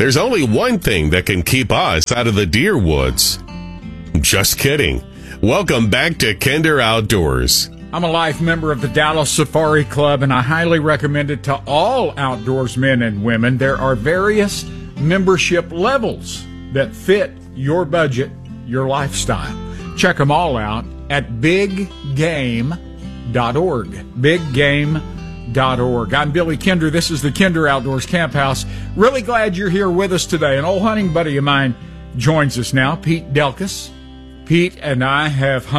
there's only one thing that can keep us out of the deer woods. Just kidding. Welcome back to Kinder Outdoors. I'm a life member of the Dallas Safari Club, and I highly recommend it to all outdoorsmen and women. There are various membership levels that fit your budget, your lifestyle. Check them all out at biggame.org. Biggame.org. I'm Billy Kinder. This is the Kinder Outdoors Camp House. Really glad you're here with us today. An old hunting buddy of mine joins us now, Pete Delkus. Pete and I have hunted